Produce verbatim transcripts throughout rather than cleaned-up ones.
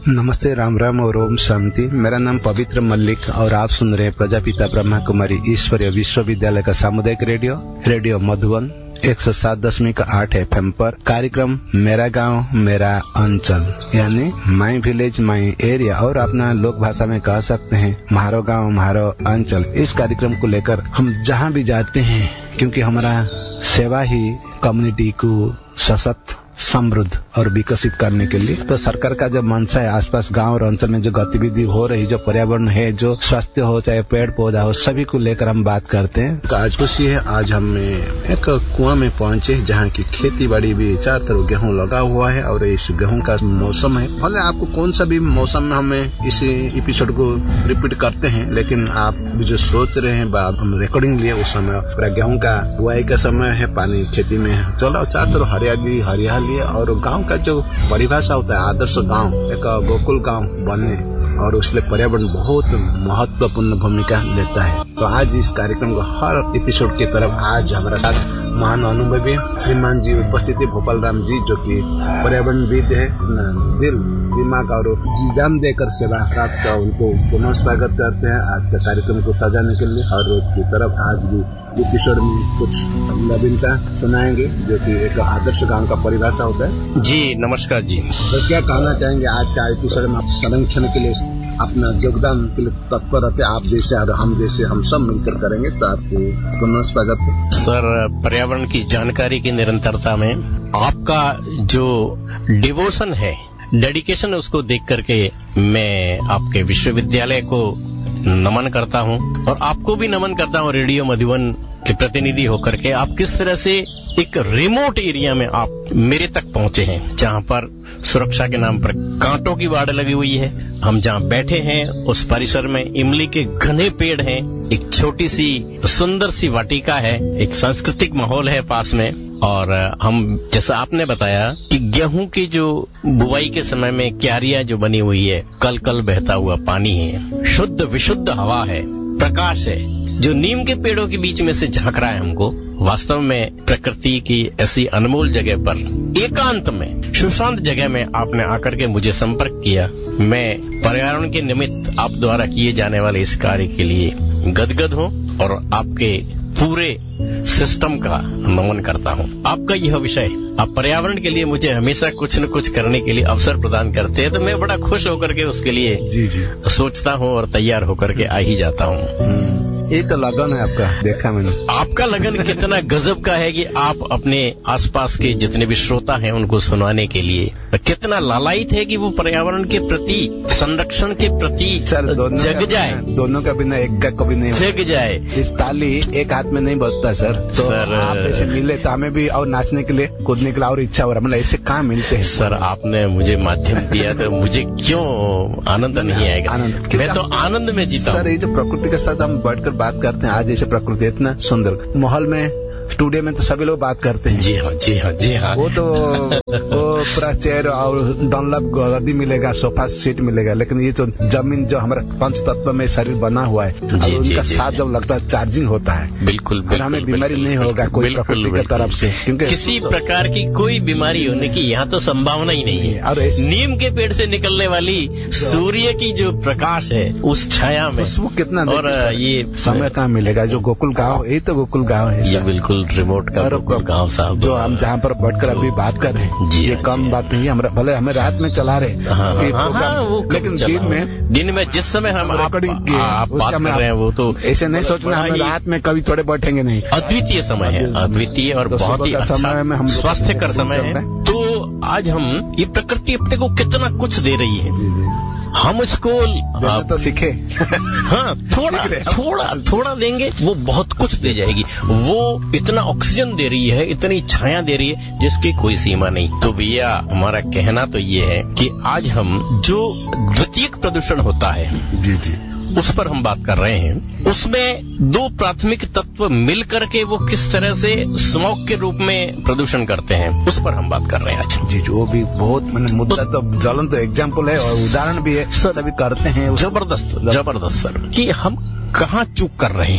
नमस्ते, राम राम और ओम शांति। मेरा नाम पवित्र मल्लिक और आप सुन रहे हैं प्रजापिता ब्रह्मा कुमारी ईश्वरीय विश्वविद्यालय का सामुदायिक रेडियो रेडियो मधुबन एक सौ सात दशमलव आठ एफ एम पर कार्यक्रम मेरा गांव मेरा अंचल यानी माई विलेज माई एरिया और अपना लोक भाषा में कह सकते हैं म्हारो गांव म्हारो अंचल। इस कार्यक्रम को लेकर हम जहां भी जाते हैं, क्योंकि हमारा सेवा ही कम्युनिटी को सशक्त, समृद्ध और विकसित करने के लिए, तो सरकार का जो मंशा है आसपास गांव और अंचल में जो गतिविधि हो रही, जो पर्यावरण है, जो स्वास्थ्य हो चाहे पेड़ पौधा हो, सभी को लेकर हम बात करते हैं। तो आज खुशी है, आज हम एक कुआं में पहुंचे जहां की खेती बाड़ी भी चार तरफ गेहूं लगा हुआ है और इस गेहूं का मौसम है। भले आपको कौन सा भी मौसम में हमें इस एपिसोड को रिपीट करते हैं, लेकिन आप जो सोच रहे हैं हम रिकॉर्डिंग लिए उस समय पूरा गेहूं का बुआई का समय है, पानी खेती में चलो, चार तरफ हरियाली हरियाली और गांव का जो परिभाषा होता है आदर्श गांव, एक गोकुल गांव बने और उसके पर्यावरण बहुत महत्वपूर्ण भूमिका लेता है। तो आज इस कार्यक्रम को हर एपिसोड की तरफ आज हमारे साथ महान अनुभवी श्रीमान जी उपस्थित है, भोपाल राम जी, जो कि पर्यावरणविद है, दिल दिमाग और जान देकर सेवा प्राप्त का उनको पुनः स्वागत करते हैं आज का कार्यक्रम को सजाने के लिए। हर रोज की तरफ आज भी एपिसोड में कुछ नवीनता सुनाएंगे जो कि एक आदर्श गांव का परिभाषा होता है। जी नमस्कार जी। तो क्या कहना चाहेंगे आज का एपिसोड में आप संरक्षण के लिए अपना योगदान के लिए तत्पर रहते, आप जैसे और हम जैसे हम सब मिलकर करेंगे, तो आपको पुनः स्वागत है। सर, पर्यावरण की जानकारी की निरंतरता में आपका जो डिवोशन है, डेडिकेशन है, उसको देख करके मैं आपके विश्वविद्यालय को नमन करता हूं और आपको भी नमन करता हूं रेडियो मधुबन के प्रतिनिधि होकर के। आप किस तरह से एक रिमोट एरिया में आप मेरे तक पहुंचे हैं, जहां पर सुरक्षा के नाम पर कांटों की बाड़ लगी हुई है। हम जहां बैठे हैं उस परिसर में इमली के घने पेड़ हैं, एक छोटी सी सुंदर सी वाटिका है, एक सांस्कृतिक माहौल है पास में। और हम जैसा आपने बताया कि गेहूं की जो बुआई के समय में क्यारियां जो बनी हुई है, कल कल बहता हुआ पानी है, शुद्ध विशुद्ध हवा है, प्रकाश है, जो नीम के पेड़ों के बीच में से झांक रहा है हमको। वास्तव में प्रकृति की ऐसी अनमोल जगह पर, एकांत में, सुशांत जगह में आपने आकर के मुझे संपर्क किया। मैं पर्यावरण के निमित्त आप द्वारा किए जाने वाले इस कार्य के लिए गदगद हूँ और आपके पूरे सिस्टम का नमन करता हूँ। आपका यह विषय, आप पर्यावरण के लिए मुझे हमेशा कुछ न कुछ करने के लिए अवसर प्रदान करते हैं, तो मैं बड़ा खुश होकर के उसके लिए जी जी सोचता हूँ और तैयार होकर के आ ही जाता हूँ। ये तो लगन है आपका, देखा मैंने। आपका लगन कितना गजब का है कि आप अपने आसपास के जितने भी श्रोता हैं उनको सुनाने के लिए कितना लालायित है कि वो पर्यावरण के प्रति, संरक्षण के प्रति जग जाए। दोनों का बिना एक का कभी नहीं जग जाए। इस ताली एक हाथ में नहीं बजता सर। तो सर आप ऐसे मिले तो हमें भी और नाचने के लिए, कूदने के लिए और इच्छा हो रहा, मतलब ऐसे कहाँ मिलते हैं सर। आपने मुझे माध्यम दिया तो मुझे क्यों आनंद नहीं आएगा? आनंद, मैं तो आनंद में जीता हूँ सर। ये जो प्रकृति के साथ हम बैठकर बात करते हैं, आज जैसे प्रकृति इतना सुंदर माहौल में, स्टूडियो में तो सभी लोग बात करते हैं। जी हाँ जी हाँ जी हाँ। वो तो वो पूरा चेयर और डॉनलप गद्दी मिलेगा, सोफा सीट मिलेगा, लेकिन ये तो जमीन जो हमारा पंच तत्व में शरीर बना हुआ है, और उनका साथ जब लगता है चार्जिंग होता है, बिल्कुल, बिल्कुल हमें बीमारी नहीं होगा कोई प्रकृति की तरफ से, क्योंकि किसी प्रकार की कोई बीमारी होने की यहाँ तो संभावना ही नहीं है। और नीम के पेड़ से निकलने वाली सूर्य की जो प्रकाश है उस छाया में, उसको कितना, और ये समय कहाँ मिलेगा? जो गोकुल गाँव, यही तो गोकुल गाँव है, ये बिल्कुल रिमोट का गांव साहब, जो हम जहाँ पर बैठकर अभी बात कर रहे हैं, ये कम बात नहीं है। हमारा भले हमें रात में चला रहे, लेकिन दिन में दिन में जिस समय हम रिकॉर्डिंग आप बात कर रहे हैं वो तो ऐसे नहीं सोचना हमें रात में कभी थोड़े बैठेंगे नहीं। अद्वितीय समय है, अद्वितीय और बहुत ही समय में हम स्वास्थ्यकर समय है। तो आज हम ये प्रकृति अपने को कितना कुछ दे रही है, हम इसको तो सीखे हाँ थोड़ा थोड़ा थोड़ा देंगे, वो बहुत कुछ दे जाएगी। वो इतना ऑक्सीजन दे रही है, इतनी छाया दे रही है जिसकी कोई सीमा नहीं। तो भैया हमारा कहना तो ये है कि आज हम जो द्वितीयक प्रदूषण होता है, जी जी, उस पर हम बात कर रहे हैं। उसमें दो प्राथमिक तत्व मिल करके वो किस तरह से स्मोक के रूप में प्रदूषण करते हैं, उस पर हम बात कर रहे हैं आज। जी, वो भी बहुत मैंने मुद्दा तो ज्वलंत एग्जाम्पल है और उदाहरण भी है, सर अभी करते हैं। जबरदस्त जबरदस्त सर, कि हम कहाँ चूक कर रहे हैं।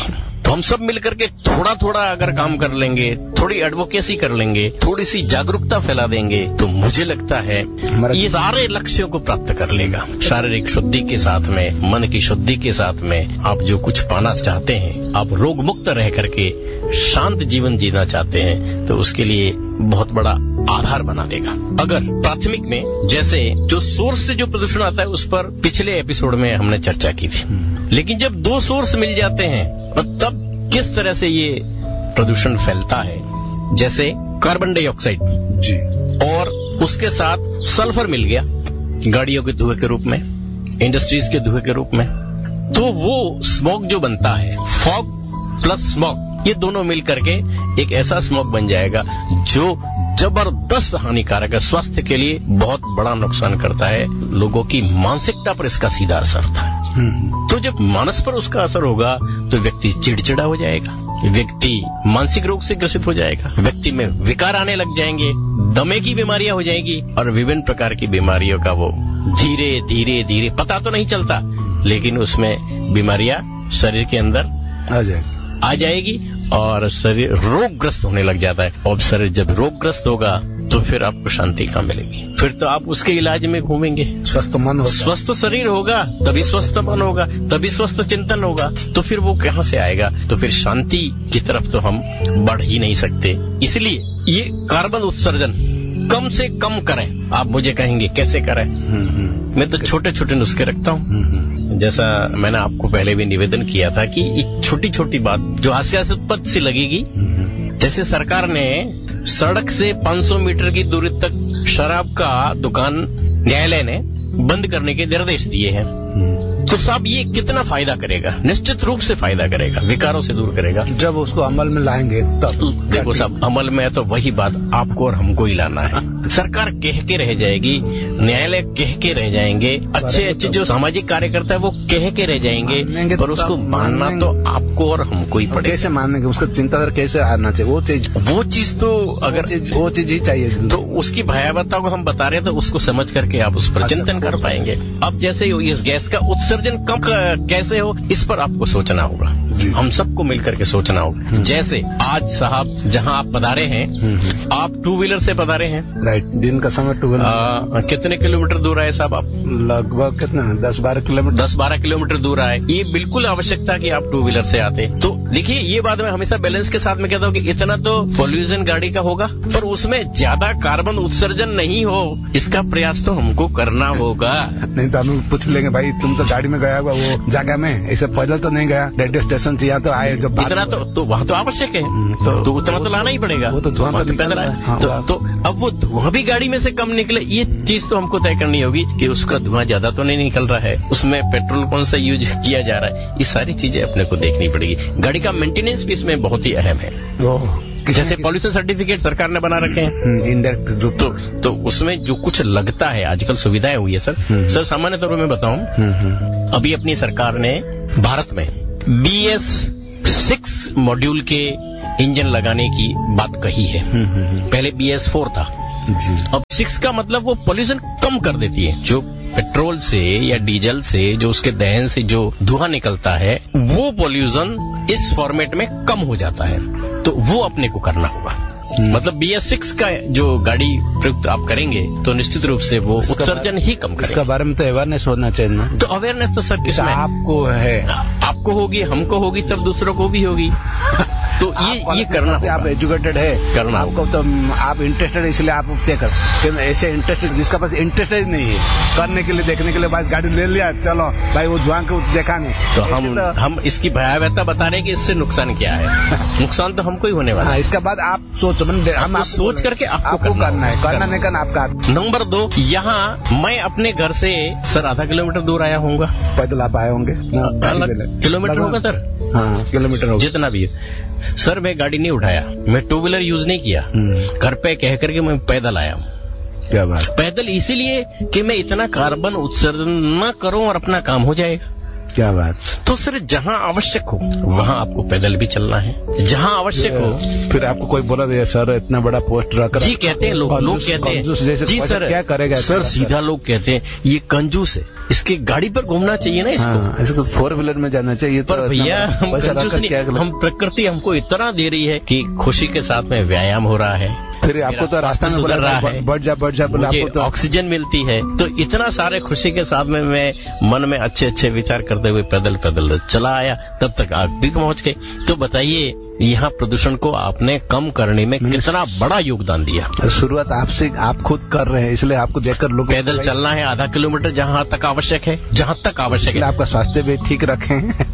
तो हम सब मिलकर के थोड़ा थोड़ा अगर काम कर लेंगे, थोड़ी एडवोकेसी कर लेंगे, थोड़ी सी जागरूकता फैला देंगे, तो मुझे लगता है ये सारे लक्ष्यों को प्राप्त कर लेगा। शारीरिक शुद्धि के साथ में, मन की शुद्धि के साथ में, आप जो कुछ पाना चाहते हैं, आप रोग मुक्त रह करके शांत जीवन जीना चाहते हैं, तो उसके लिए बहुत बड़ा आधार बना देगा। अगर प्राथमिक में जैसे जो सोर्स से जो प्रदूषण आता है उस पर पिछले एपिसोड में हमने चर्चा की थी, लेकिन जब दो सोर्स मिल जाते हैं और तब किस तरह से ये प्रदूषण फैलता है, जैसे कार्बन डाइऑक्साइड जी और उसके साथ सल्फर मिल गया गाड़ियों के धुएं के रूप में, इंडस्ट्रीज के धुएं के रूप में, तो वो स्मोक जो बनता है, फॉग प्लस स्मोक, ये दोनों मिल करके एक ऐसा स्मोक बन जाएगा जो जबरदस्त हानिकारक है, स्वास्थ्य के लिए बहुत बड़ा नुकसान करता है, लोगों की मानसिकता पर इसका सीधा असर होता है। तो जब मानस पर उसका असर होगा तो व्यक्ति चिड़चिड़ा हो जाएगा, व्यक्ति मानसिक रोग से ग्रसित हो जाएगा, व्यक्ति में विकार आने लग जाएंगे, दमे की बीमारियां हो जाएगी और विभिन्न प्रकार की बीमारियों का वो धीरे धीरे धीरे पता तो नहीं चलता, लेकिन उसमें बीमारियां शरीर के अंदर आ जाएगी आ जाएगी और शरीर रोगग्रस्त होने लग जाता है। और शरीर जब रोगग्रस्त होगा तो फिर आपको शांति कहाँ मिलेगी, फिर तो आप उसके इलाज में घूमेंगे। स्वस्थ मन होगा, स्वस्थ शरीर होगा तभी स्वस्थ मन होगा, तभी स्वस्थ चिंतन होगा, तो फिर वो कहाँ से आएगा, तो फिर शांति की तरफ तो हम बढ़ ही नहीं सकते। इसलिए ये कार्बन उत्सर्जन कम से कम करें। आप मुझे कहेंगे कैसे करें, मैं तो छोटे छोटे नुस्खे रखता हूँ। जैसा मैंने आपको पहले भी निवेदन किया था कि एक छोटी छोटी बात जो हास्यास्पद सी लगेगी, जैसे सरकार ने सड़क से पाँच सौ मीटर की दूरी तक शराब का दुकान न्यायालय ने बंद करने के निर्देश दिए हैं, तो साहब ये कितना फायदा करेगा, निश्चित रूप से फायदा करेगा, विकारों से दूर करेगा। जब उसको अमल में लाएंगे तब देखो साहब, अमल में है तो वही बात आपको और हमको ही लाना है। सरकार कह के रह जाएगी, न्यायालय कह के रह जाएंगे, अच्छे अच्छे जो सामाजिक कार्यकर्ता है वो कह के रह जाएंगे, पर उसको मानना तो आपको और हमको ही पड़ेगा। कैसे मानेंगे, उसका चिंताधारा कैसे आना चाहिए, वो चीज वो चीज तो अगर वो चीज ही चाहिए, तो उसकी भयावहता को हम बता रहे हैं तो उसको समझ करके आप उस पर चिंतन कर पाएंगे। अब जैसे इस गैस का उत्सर्जन कम कैसे हो, इस पर आपको सोचना होगा, हम सबको मिलकर के सोचना होगा। जैसे आज साहब जहां आप पधारे हैं, आप टू व्हीलर से पधारे हैं, राइट, दिन का समय टू व्हीलर कितने किलोमीटर दूर आए साहब आप? लगभग कितना, दस बारह किलोमीटर दस बारह किलोमीटर दूर आए। ये बिल्कुल आवश्यकता कि आप टू व्हीलर से आते। तो देखिए, ये बात मैं हमेशा बैलेंस के साथ में कहता हूँ कि इतना तो पॉल्यूशन गाड़ी का होगा, पर उसमें ज्यादा कार्बन उत्सर्जन नहीं हो, इसका प्रयास तो हमको करना होगा। नहीं तो हम पूछ लेंगे, भाई तुम तो गाड़ी में गया हुआ वो जगह में, ऐसे पैदल तो नहीं गया, रेडियो स्टेशन से यहाँ तो आए, जो इतना तो, तो वहाँ तो आवश्यक है, तो, तो उतना तो लाना ही पड़ेगा, वो तो धुआं तो पैदल आए। हाँ, तो, तो अब वो धुआं भी गाड़ी में से कम निकले, ये चीज तो हमको तय करनी होगी कि उसका धुआं ज्यादा तो नहीं निकल रहा है, उसमें पेट्रोल कौन सा यूज किया जा रहा है, ये सारी चीजें अपने को देखनी पड़ेगी। गाड़ी का मेंटेनेंस भी इसमें बहुत ही अहम है। जैसे पॉल्यूशन सर्टिफिकेट सरकार ने बना रखे हैं इंडायरेक्ट रूप, तो, तो उसमें जो कुछ लगता है, आजकल सुविधाएं हुई है सर। सर सामान्य तौर पर मैं बताऊं, अभी अपनी सरकार ने भारत में बी एस सिक्स मॉड्यूल के इंजन लगाने की बात कही है। पहले बी एस फोर था, अब सिक्स का मतलब वो पॉल्यूशन कम कर देती है। जो पेट्रोल से या डीजल से जो उसके दहन से जो धुआं निकलता है, वो पॉल्यूशन इस फॉर्मेट में कम हो जाता है, तो वो अपने को करना होगा। मतलब बी एस सिक्स का जो गाड़ी प्रयुक्त आप करेंगे तो निश्चित रूप से वो उत्सर्जन ही कम करेगा। इसका बारे में तो अवेयरनेस होना चाहिए ना। तो अवेयरनेस तो सर किसमें आपको है, आपको होगी, हमको होगी, तब दूसरों को भी होगी। तो ये ये करना, आप एजुकेटेड है, करना आपको तो आप इंटरेस्टेड है, इसलिए आप चेक कर। ऐसे इंटरेस्टेड, जिसका पास इंटरेस्ट नहीं है करने के लिए, देखने के लिए, बस गाड़ी ले लिया, चलो भाई वो धुआं को देखा नहीं, तो हम तो, हम इसकी भयावहता बता रहे हैं कि इससे नुकसान क्या है। नुकसान तो हमको ही होने वाला है। इसके बाद आप सोचो, हम आप सोच करके आपको करना है, करना नहीं करना आपका। नंबर दो, यहाँ मैं अपने घर से सर आधा किलोमीटर दूर आया होऊंगा, पैदल आप आए होंगे, किलोमीटर होगा सर, हाँ किलोमीटर होगा, जितना भी है सर। मैं गाड़ी नहीं उठाया, मैं टू व्हीलर यूज नहीं किया, घर पे कह करके मैं पैदल आया हूँ। क्या बात? पैदल इसीलिए कि मैं इतना कार्बन उत्सर्जन न करूं और अपना काम हो जाएगा। क्या बात। तो सर जहाँ आवश्यक हो वहाँ आपको पैदल भी चलना है, जहाँ आवश्यक हो। फिर आपको कोई बोला नहीं सर इतना बड़ा पोस्ट रखकर? जी कहते हैं लोग, लोग कहते हैं जी सर क्या करेगा सर, सीधा लोग कहते हैं ये कंजूस है, इसकी गाड़ी पर घूमना चाहिए ना इसको। हाँ, इसको फोर व्हीलर में जाना चाहिए। पर भैया हम कंजूस नहीं, हम प्रकृति हमको इतना दे रही है कि खुशी के साथ में व्यायाम हो रहा है, फिर आपको तो रास्ता में सुधर रहा है, बढ़ जा बढ़ जा बोला, मुझे आपको तो ऑक्सीजन मिलती है। तो इतना सारे खुशी के साथ में मैं मन में अच्छे अच्छे विचार करते हुए पैदल पैदल चला आया, तब तक आप भी पहुंच गए। तो बताइए यहाँ प्रदूषण को आपने कम करने में कितना बड़ा योगदान दिया। शुरुआत आपसे आप खुद कर रहे हैं, इसलिए आपको देखकर लोग पैदल चलना है आधा किलोमीटर जहाँ तक आवश्यक है, जहाँ तक आवश्यक है। आपका स्वास्थ्य भी ठीक रखे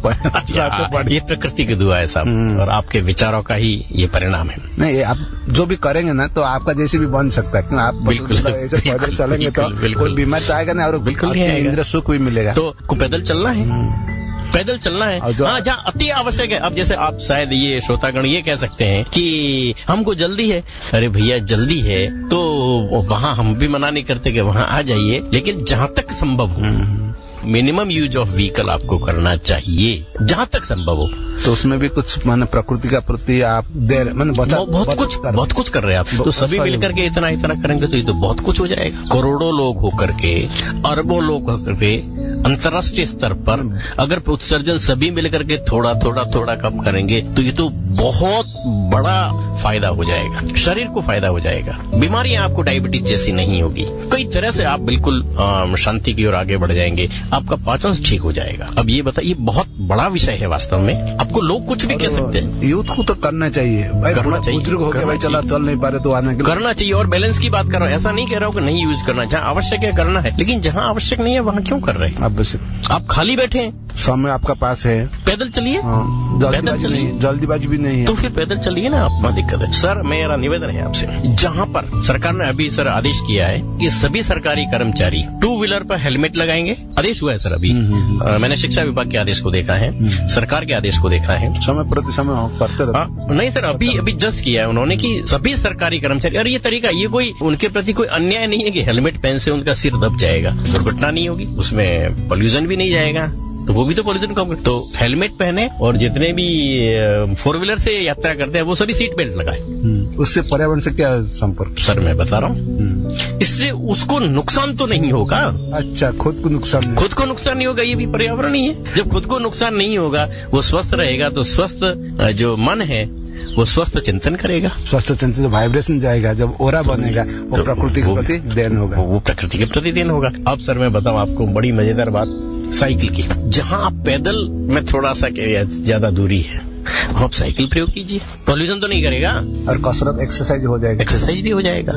ये प्रकृति की दुआ है साहब, और आपके विचारों का ही ये परिणाम है। नहीं आप जो भी करेंगे ना तो आपका जैसे भी बन सकता है, आप बिल्कुल ऐसे पैदल चलेंगे तो कोई बीमार तो आएगा ना, और बिल्कुल इंद्र सुख भी मिलेगा। तो पैदल चलना है, पैदल चलना है। हाँ जहाँ अति आवश्यक है। अब जैसे आप शायद ये श्रोतागण ये कह सकते हैं कि हमको जल्दी है, अरे भैया जल्दी है तो वहाँ हम भी मना नहीं करते कि वहाँ आ जाइए, लेकिन जहाँ तक संभव हो मिनिमम यूज ऑफ व्हीकल आपको करना चाहिए जहाँ तक संभव हो। तो उसमें भी कुछ माने प्रकृति का प्रति आप दे माने बचा बहुत कुछ कर, बहुत कुछ कर रहे हैं आप। तो सभी मिलकर के इतना इतना करेंगे तो ये तो बहुत कुछ हो जाएगा। करोड़ों लोग होकर के, अरबों लोग होकर के अंतर्राष्ट्रीय स्तर पर अगर उत्सर्जन सभी मिलकर के थोड़ा थोड़ा थोड़ा कम करेंगे तो ये तो बहुत बड़ा फायदा हो जाएगा, शरीर को फायदा हो जाएगा। बीमारियां आपको डायबिटीज जैसी नहीं होगी, कई तरह से आप बिल्कुल शांति की ओर आगे बढ़ जाएंगे, आपका पाचन ठीक हो जाएगा। अब ये बताइए बहुत बड़ा विषय है वास्तव में, आपको लोग कुछ भी कह सकते हैं। यूथ को तो करना चाहिए भाई, करना चाहिए, बुजुर्ग हो गए भाई चला चल नहीं पा रहे तो आने करना चाहिए। और बैलेंस की बात कर रहा हूँ, ऐसा नहीं कह रहा हूँ कि नहीं यूज करना, जहाँ आवश्यक है करना है, लेकिन जहाँ आवश्यक नहीं है वहाँ क्यों कर रहे हैं? आप खाली बैठे हैं, समय आपका पास है, पैदल चलिए। पैदल चलिए, जल्दीबाजी भी नहीं है तो फिर पैदल चलिए ना, आप दिक्कत है। सर मेरा निवेदन है आपसे, जहाँ पर सरकार ने अभी सर आदेश किया है कि सभी सरकारी कर्मचारी टू व्हीलर पर हेलमेट लगाएंगे, आदेश हुआ है सर अभी, आ, मैंने शिक्षा विभाग के आदेश को देखा है, सरकार के आदेश को देखा है, समय प्रति समय करते रहते। नहीं सर अभी अभी जस्ट किया है उन्होंने कि सभी सरकारी कर्मचारी, और ये तरीका ये कोई उनके प्रति कोई अन्याय नहीं है कि हेलमेट पहन से उनका सिर दब जाएगा, दुर्घटना नहीं होगी, उसमें पॉल्यूशन भी नहीं जाएगा, तो वो भी तो पॉल्यूशन कम। तो हेलमेट पहने और जितने भी फोर व्हीलर से यात्रा करते हैं वो सभी सीट बेल्ट लगाए। उससे पर्यावरण से क्या संपर्क? सर मैं बता रहा हूँ, इससे उसको नुकसान तो नहीं होगा। अच्छा, खुद को नुकसान, खुद को नुकसान नहीं होगा, ये भी पर्यावरण ही है। जब खुद को नुकसान नहीं होगा, वो स्वस्थ रहेगा, तो स्वस्थ जो मन है वो स्वस्थ चिंतन करेगा, स्वस्थ चिंतन जो वाइब्रेशन जाएगा, जब ओरा बनेगा वो प्रकृति के प्रति देन होगा, वो प्रकृति के प्रति देन होगा। अब सर मैं बताऊं आपको बड़ी मजेदार बात साइकिल की, जहाँ आप पैदल में थोड़ा सा ज्यादा दूरी है आप साइकिल प्रयोग कीजिए, पॉल्यूशन तो नहीं करेगा और कसरत एक्सरसाइज हो जाएगा, एक्सरसाइज भी हो जाएगा।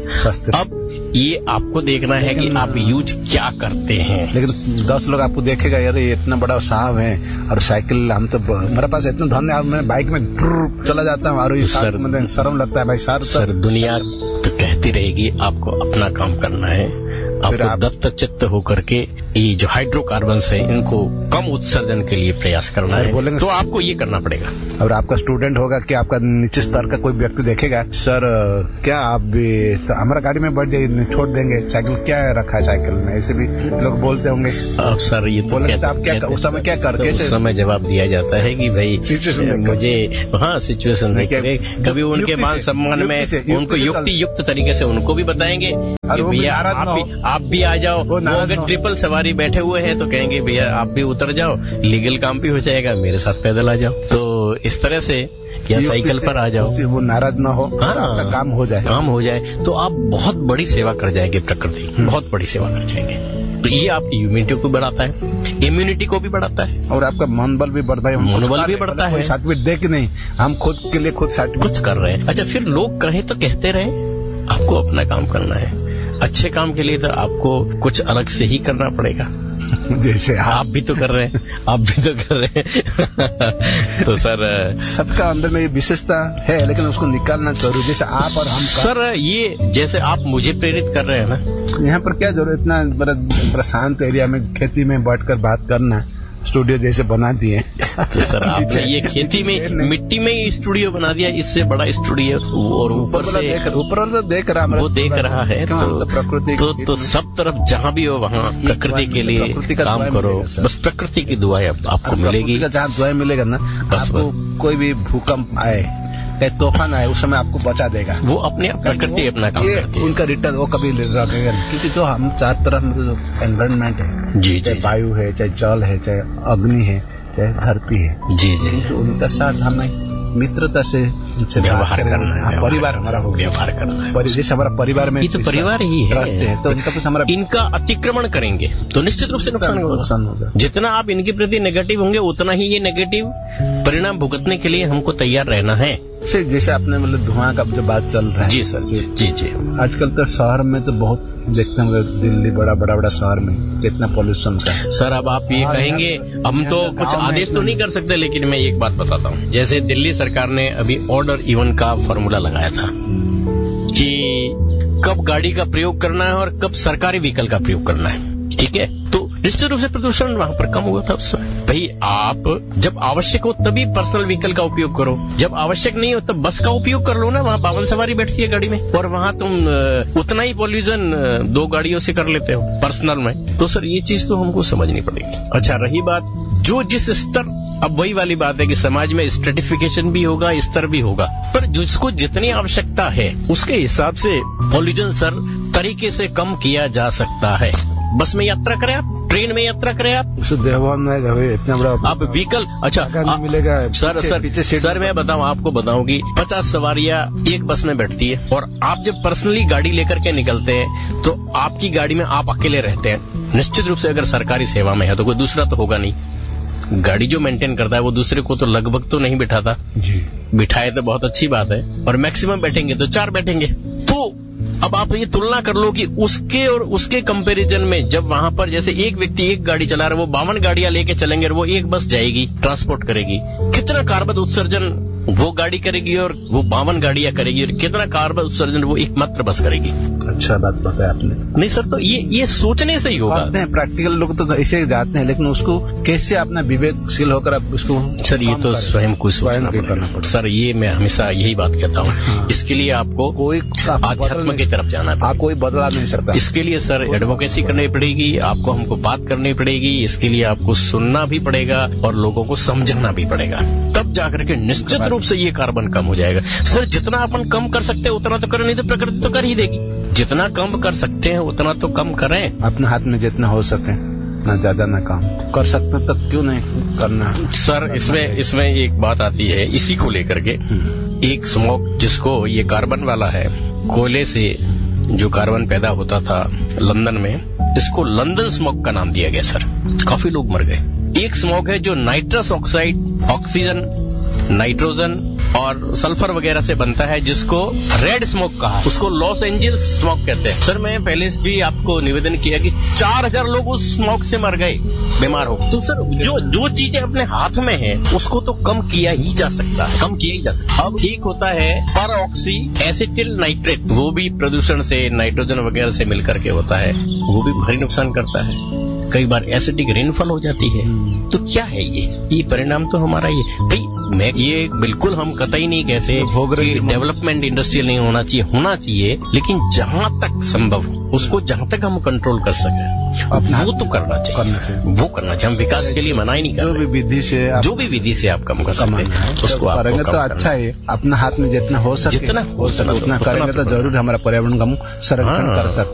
अब ये आपको देखना है कि आप यूज क्या करते हैं। लेकिन दस लोग आपको देखेगा यार ये इतना बड़ा साहब है और साइकिल, हम तो मेरे पास इतना धन है, मैं बाइक में चला जाता हूँ और ये सर मतलब शर्म लगता है भाई। सर सर दुनिया तो कहती रहेगी आपको अपना काम करना है, आपको आप दत्त चित्त होकर के ये जो हाइड्रोकार्बन है इनको कम उत्सर्जन के लिए प्रयास करना है, तो आपको ये करना पड़ेगा। और आपका स्टूडेंट होगा कि आपका नीचे स्तर का कोई व्यक्ति देखेगा, सर क्या आप भी तो हमारा गाड़ी में बैठ जाइए, छोड़ देंगे, साइकिल क्या रखा है साइकिल में, ऐसे भी लोग बोलते होंगे। अब सर ये तो कहते, आप क्या उस समय क्या करके उस समय जवाब दिया जाता है कि भाई मुझे हाँ सिचुएशन देखिए, कभी उनके मान सम्मान में उनको युक्ति युक्त तरीके से उनको भी बताएंगे भैया आप भी आप भी आ जाओ। वो अगर ट्रिपल सवारी बैठे हुए हैं तो कहेंगे भैया आप भी उतर जाओ, लीगल काम भी हो जाएगा, मेरे साथ पैदल आ जाओ। तो इस तरह से या साइकिल पर आ जाओ, वो नाराज ना हो, हाँ, आपका काम हो जाए काम हो जाए तो आप बहुत बड़ी सेवा कर जाएंगे, प्रकृति बहुत बड़ी सेवा कर जाएंगे। तो ये आपकी इम्यूनिटी को बढ़ाता है, इम्यूनिटी को भी बढ़ाता है और आपका मनोबल भी बढ़ता है, मनोबल भी बढ़ता है। सर्टिफिकेट दे कि नहीं, हम खुद के लिए खुद कुछ कर रहे हैं। अच्छा, फिर लोग कहे तो कहते रहे, आपको अपना काम करना है। अच्छे काम के लिए तो आपको कुछ अलग से ही करना पड़ेगा, जैसे आप, आप भी तो कर रहे हैं आप भी तो कर रहे हैं तो सर सबका अंदर में ये विशेषता है, लेकिन उसको निकालना जरूरी, जैसे आप और हम। सर ये जैसे आप मुझे प्रेरित कर रहे हैं ना, यहाँ पर क्या जरूरत, इतना बड़ा शांत एरिया में खेती में बैठकर बात करना, स्टूडियो जैसे बना दिए। तो सर आपने ये खेती में मिट्टी में ही स्टूडियो बना दिया, इससे बड़ा स्टूडियो, और ऊपर से ऊपर वाला देख रहा वो देख रहा है। तो प्रकृति तो, तो सब तरफ जहाँ भी हो वहाँ प्रकृति के लिए काम करो, बस प्रकृति की दुआएं आपको मिलेगी। जहाँ दुआएं मिलेगा ना, आपको कोई भी भूकंप आए, तूफान आए, उस समय आपको बचा देगा। वो अपने आप प्रकृति अपना काम करती है। उनका रिटर्न वो कभी रखेगा, क्योंकि जो हम चार तरफ जो एनवायरमेंट है, जी चाहे वायु है, चाहे जल है, चाहे अग्नि है, चाहे धरती है, जी जी, तो उनका साथ हमें मित्रता से उनसे व्यवहार करना है। परिवार हमारा हो गया, व्यवहार करना है। जैसे हमारा परिवार में, ये तो परिवार ही है, तो उनका कुछ हमारा, इनका अतिक्रमण करेंगे तो निश्चित रूप से नुकसान होगा। जितना आप इनके प्रति नेगेटिव होंगे उतना ही ये नेगेटिव परिणाम भुगतने के लिए हमको तैयार रहना है। जैसे आपने मतलब धुआं का जो बात चल रहा है, जी सर, जी जी जी। आजकल तो शहर में तो बहुत देखते होंगे, दिल्ली बड़ा बड़ा बड़ा शहर में कितना पॉल्यूशन का है। सर अब आप ये कहेंगे, हम तो कुछ आदेश तो नहीं कर सकते, लेकिन मैं एक बात बताता हूँ। जैसे दिल्ली सरकार ने अभी ऑर्डर इवन का फॉर्मूला लगाया था कि कब गाड़ी का प्रयोग करना है और कब सरकारी व्हीकल का प्रयोग करना है, ठीक है। तो निश्चित रूप से प्रदूषण वहाँ पर कम हुआ था उस समय। भाई आप जब आवश्यक हो तभी पर्सनल व्हीकल का उपयोग करो, जब आवश्यक नहीं हो तब बस का उपयोग कर लो ना। वहाँ बावन सवारी बैठती है गाड़ी में, और वहाँ तुम उतना ही पॉल्यूशन दो गाड़ियों से कर लेते हो पर्सनल में। तो सर ये चीज तो हमको समझनी पड़ेगी। अच्छा रही बात जो जिस स्तर, अब वही वाली बात है कि समाज में स्ट्रेटिफिकेशन भी होगा, स्तर भी होगा, पर जिसको जितनी आवश्यकता है उसके हिसाब से पॉल्यूशन सर तरीके से कम किया जा सकता है। बस में यात्रा करें आप, ट्रेन में यात्रा करें आप, देहवान में इतना बड़ा आप व्हीकल, अच्छा नहीं मिलेगा सर। सर सर मैं बताऊं आपको बताऊं कि पचास सवारियां एक बस में बैठती है, और आप जब पर्सनली गाड़ी लेकर के निकलते हैं तो आपकी गाड़ी में आप अकेले रहते हैं। निश्चित रूप से अगर सरकारी सेवा में है तो कोई दूसरा तो होगा नहीं। गाड़ी जो मेंटेन करता है वो दूसरे को तो लगभग तो नहीं बिठाता जी, बिठाए तो बहुत अच्छी बात है, और मैक्सिमम बैठेंगे तो चार बैठेंगे। तो अब आप ये तुलना कर लो कि उसके और उसके कंपैरिजन में, जब वहां पर जैसे एक व्यक्ति एक गाड़ी चला रहा है, वो बावन गाड़ियां लेके चलेंगे और वो एक बस जाएगी, ट्रांसपोर्ट करेगी, कितना कार्बन उत्सर्जन वो गाड़ी करेगी और वो बावन गाड़ियां करेगी, और कितना कार्बन उत्सर्जन वो एक मात्र बस करेगी। अच्छा बात बताया आपने। नहीं सर, तो ये ये सोचने से ही होगा। प्रैक्टिकल लोग तो ऐसे जाते हैं, लेकिन उसको कैसे अपना विवेकशील होकर आप उसको, सर ये तो स्वयं को स्वयं करना पड़ता। सर ये मैं हमेशा यही बात कहता हूँ। हाँ। इसके लिए आपको कोई आध्यात्म की तरफ जाना, आप कोई बदला नहीं सकता। इसके लिए सर एडवोकेसी करनी पड़ेगी, आपको हमको बात करनी पड़ेगी, इसके लिए आपको सुनना भी पड़ेगा और लोगों को समझाना भी पड़ेगा, तब जाकर के निश्चित रूप से ये कार्बन कम हो जाएगा। सर जितना अपन कम कर सकते हैं उतना तो करें, नहीं तो प्रकृति तो कर ही देगी। जितना कम कर सकते हैं उतना तो कम करें, अपने हाथ में जितना हो सके, ना ज्यादा ना कम कर सकते तब क्यों नहीं करना। सर इसमें इसमें एक बात आती है इसी को लेकर के, एक स्मोक जिसको ये कार्बन वाला है, कोयले से जो कार्बन पैदा होता था लंदन में, इसको लंदन स्मोक का नाम दिया गया सर। काफी लोग मर गए। एक स्मोक है जो नाइट्रस ऑक्साइड, ऑक्सीजन, नाइट्रोजन और सल्फर वगैरह से बनता है, जिसको रेड स्मोक कहा, उसको लॉस एंजल्स स्मोक कहते हैं। सर मैं पहले भी आपको निवेदन किया कि चार हजार लोग उस स्मोक से मर गए, बीमार हो। तो सर जो जो चीजें अपने हाथ में है उसको तो कम किया ही जा सकता है, कम किया ही जा सकता है। अब एक होता है पर ऑक्सी एसिटिल नाइट्रेट, वो भी प्रदूषण से, नाइट्रोजन वगैरह से मिलकर के होता है, वो भी भारी नुकसान करता है। कई बार एसिडिक रेनफॉल हो जाती है। तो क्या है ये ये परिणाम तो हमारा ये भाई, मैं ये बिल्कुल हम कतई नहीं कहते कि डेवलपमेंट इंडस्ट्रियल नहीं होना चाहिए, होना चाहिए, लेकिन जहाँ तक संभव उसको, जहाँ तक हम कंट्रोल कर सके वो तो करना चाहिए, करना चाहिए, वो करना चाहिए। हम विकास के लिए मना ही नहीं कर रहे। जो भी विधि से आप, जो भी विधि से आप कम कर सकते हैं उसको आप करेंगे तो अच्छा है। अपना हाथ में जितना हो सके, जितना हो सके उतना करेंगे तो जरूर हमारा पर्यावरण का संरक्षण कर सकते।